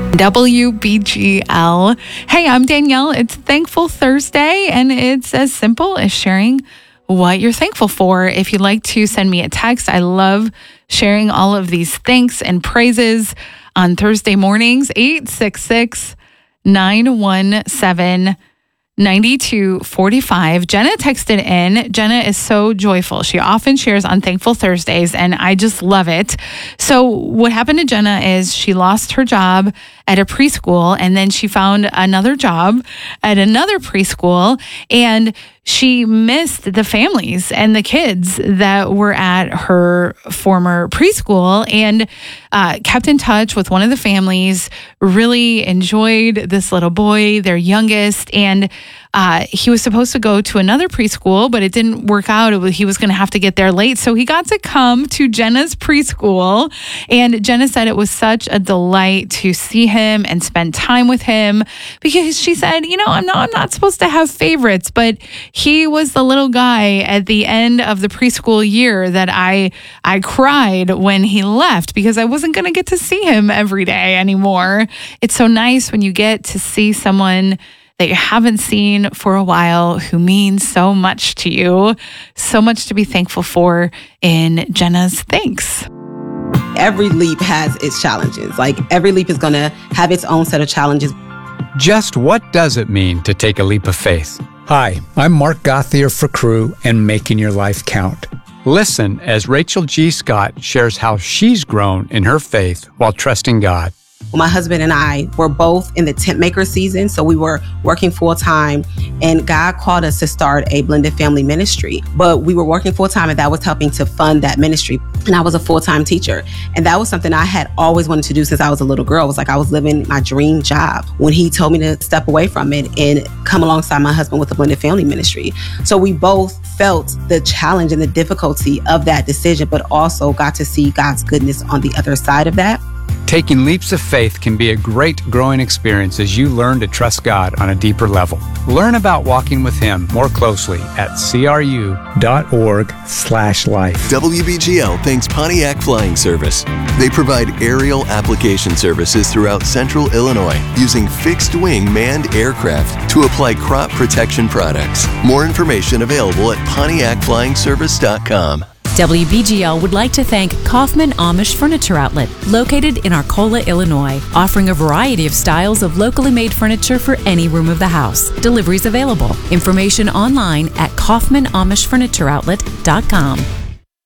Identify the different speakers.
Speaker 1: WBGL. Hey, I'm Danielle. It's Thankful Thursday, and it's as simple as sharing what you're thankful for. If you'd like to send me a text, I love sharing all of these thanks and praises on Thursday mornings. 866-917-9245. Jenna texted in. Jenna is so joyful. She often shares on Thankful Thursdays, and I just love it. So what happened to Jenna is she lost her job at a preschool, and then she found another job at another preschool, and she missed the families and the kids that were at her former preschool, and kept in touch with one of the families, really enjoyed this little boy, their youngest, and he was supposed to go to another preschool, but it didn't work out. He was going to have to get there late. So he got to come to Jenna's preschool. And Jenna said it was such a delight to see him and spend time with him, because she said, I'm not supposed to have favorites, but he was the little guy at the end of the preschool year that I cried when he left, because I wasn't going to get to see him every day anymore. It's so nice when you get to see someone that you haven't seen for a while who means so much to you, so much to be thankful for in Jenna's thanks.
Speaker 2: Every leap has its challenges. Like, every leap is going to have its own set of challenges.
Speaker 3: Just what does it mean to take a leap of faith?
Speaker 4: Hi, I'm Mark Gothier for Crew and Making Your Life Count.
Speaker 3: Listen as Rachel G. Scott shares how she's grown in her faith while trusting God.
Speaker 2: My husband and I were both in the tent maker season, so we were working full time, and God called us to start a blended family ministry. But we were working full time, and that was helping to fund that ministry. And I was a full-time teacher, and that was something I had always wanted to do since I was a little girl. It was like I was living my dream job when he told me to step away from it and come alongside my husband with the blended family ministry. So we both felt the challenge and the difficulty of that decision, but also got to see God's goodness on the other side of that.
Speaker 3: Taking leaps of faith can be a great growing experience as you learn to trust God on a deeper level. Learn about walking with Him more closely at cru.org/life.
Speaker 5: WBGL thanks Pontiac Flying Service. They provide aerial application services throughout central Illinois using fixed-wing manned aircraft to apply crop protection products. More information available at PontiacFlyingService.com.
Speaker 6: WBGL would like to thank Kaufman Amish Furniture Outlet, located in Arcola, Illinois, offering a variety of styles of locally made furniture for any room of the house. Deliveries available. Information online at KaufmanAmishFurnitureOutlet.com.